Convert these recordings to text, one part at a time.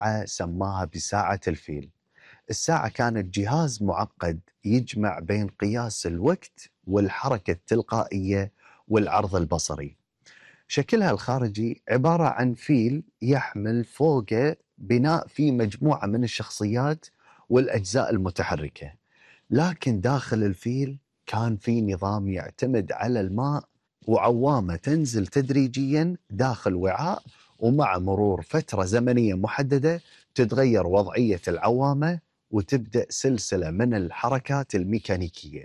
سماها بساعة الفيل. الساعة كانت جهاز معقد يجمع بين قياس الوقت والحركة التلقائية والعرض البصري. شكلها الخارجي عبارة عن فيل يحمل فوقه بناء فيه مجموعة من الشخصيات والأجزاء المتحركة، لكن داخل الفيل كان في نظام يعتمد على الماء وعوامة تنزل تدريجيا داخل وعاء، ومع مرور فترة زمنية محددة تتغير وضعية العوامة وتبدأ سلسلة من الحركات الميكانيكية،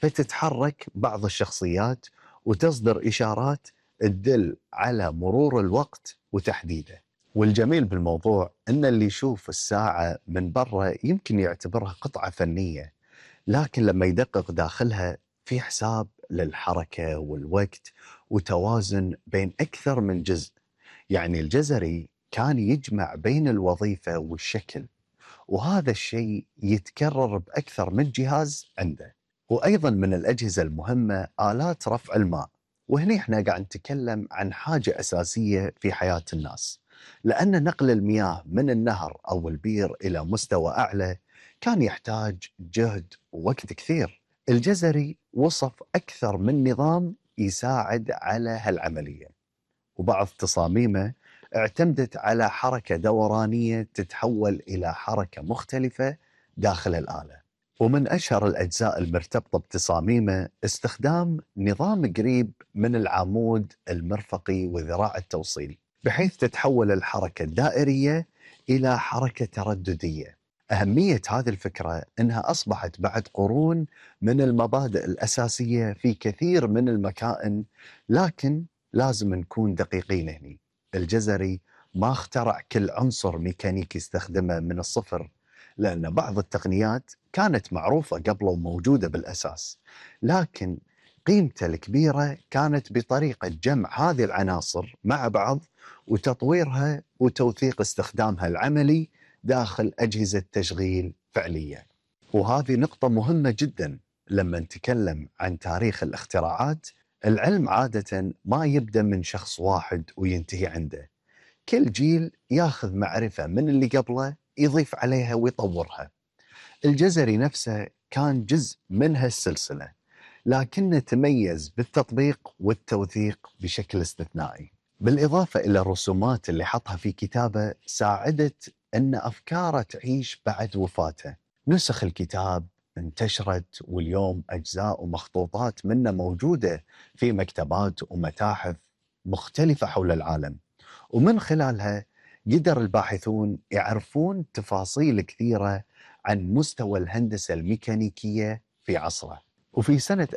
فتتحرك بعض الشخصيات وتصدر إشارات تدل على مرور الوقت وتحديده. والجميل بالموضوع أن اللي يشوف الساعة من برا يمكن يعتبرها قطعة فنية، لكن لما يدقق داخلها في حساب للحركة والوقت وتوازن بين أكثر من جزء. يعني الجزري كان يجمع بين الوظيفة والشكل، وهذا الشيء يتكرر بأكثر من جهاز عنده. وأيضا من الأجهزة المهمة آلات رفع الماء، وهنا احنا قاعد نتكلم عن حاجة أساسية في حياة الناس، لأن نقل المياه من النهر أو البير إلى مستوى أعلى كان يحتاج جهد ووقت كثير. الجزري وصف أكثر من نظام يساعد على هالعملية، وبعض تصاميمه اعتمدت على حركة دورانية تتحول إلى حركة مختلفة داخل الآلة. ومن أشهر الأجزاء المرتبطة بتصاميمه استخدام نظام قريب من العمود المرفقي وذراع التوصيل، بحيث تتحول الحركة الدائرية إلى حركة ترددية. أهمية هذه الفكرة أنها أصبحت بعد قرون من المبادئ الأساسية في كثير من المكائن، لكن لازم نكون دقيقين هني. الجزري ما اخترع كل عنصر ميكانيكي استخدمه من الصفر، لأن بعض التقنيات كانت معروفة قبل وموجودة بالأساس، لكن قيمته الكبيرة كانت بطريقة جمع هذه العناصر مع بعض وتطويرها وتوثيق استخدامها العملي داخل أجهزة تشغيل فعلية. وهذه نقطة مهمة جدا. لما نتكلم عن تاريخ الاختراعات، العلم عادة ما يبدأ من شخص واحد وينتهي عنده، كل جيل ياخذ معرفة من اللي قبله يضيف عليها ويطورها. الجزري نفسه كان جزء من هالسلسلة، لكنه تميز بالتطبيق والتوثيق بشكل استثنائي. بالإضافة إلى الرسومات اللي حطها في كتابه ساعدت أن أفكاره تعيش بعد وفاته. نسخ الكتاب انتشرت، واليوم أجزاء ومخطوطات منه موجودة في مكتبات ومتاحف مختلفة حول العالم، ومن خلالها قدر الباحثون يعرفون تفاصيل كثيرة عن مستوى الهندسة الميكانيكية في عصره. وفي سنة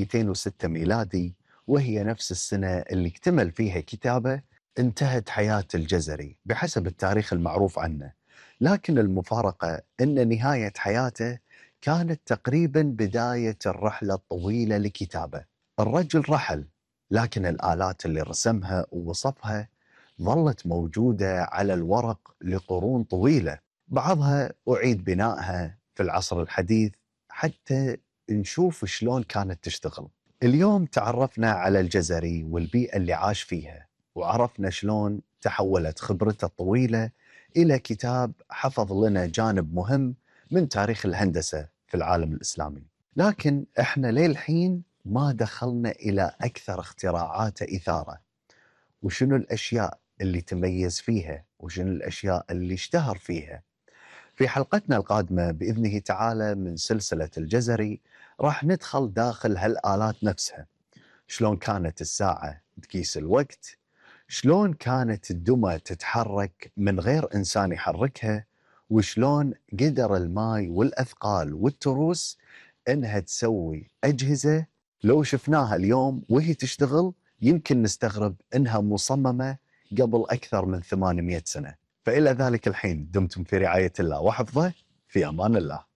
1206 ميلادي، وهي نفس السنة اللي اكتمل فيها كتابه، انتهت حياة الجزري بحسب التاريخ المعروف عنه. لكن المفارقة أن نهاية حياته كانت تقريبا بداية الرحلة الطويلة لكتابه. الرجل رحل، لكن الآلات اللي رسمها ووصفها ظلت موجودة على الورق لقرون طويلة، بعضها أعيد بنائها في العصر الحديث حتى نشوف شلون كانت تشتغل. اليوم تعرفنا على الجزري والبيئة اللي عاش فيها، وعرفنا شلون تحولت خبرته الطويلة إلى كتاب حفظ لنا جانب مهم من تاريخ الهندسة في العالم الإسلامي. لكن إحنا للحين ما دخلنا إلى أكثر اختراعاته إثارة، وشنو الأشياء اللي تميز فيها وشنو الأشياء اللي اشتهر فيها. في حلقتنا القادمة بإذنه تعالى من سلسلة الجزري راح ندخل داخل هالآلات نفسها، شلون كانت الساعة تقيس الوقت، شلون كانت الدمى تتحرك من غير إنسان يحركها، وشلون قدر الماي والأثقال والتروس إنها تسوي أجهزة لو شفناها اليوم وهي تشتغل يمكن نستغرب إنها مصممة قبل أكثر من 800 سنة. فإلى ذلك الحين دمتم في رعاية الله وحفظه، في أمان الله.